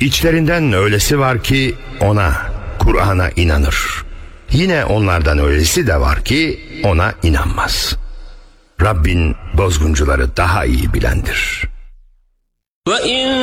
İçlerinden öylesi var ki ona, Kur'an'a inanır. Yine onlardan öylesi de var ki ona inanmaz. Rabbin bozguncuları daha iyi bilendir.